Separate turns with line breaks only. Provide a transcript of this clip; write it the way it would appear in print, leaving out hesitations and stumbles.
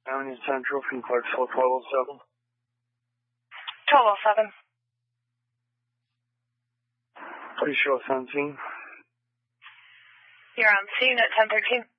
Avenue Central from Clarksville 1207.
1207.
Please show us on scene.
You're on scene at 1013.